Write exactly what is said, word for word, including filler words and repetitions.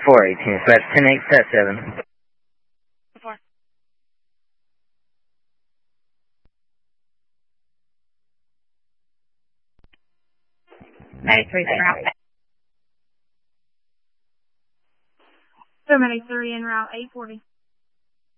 four eighteen, dispatch ten eight, set seven. four. ninety-three en route. seven eighty-three en route eight forty.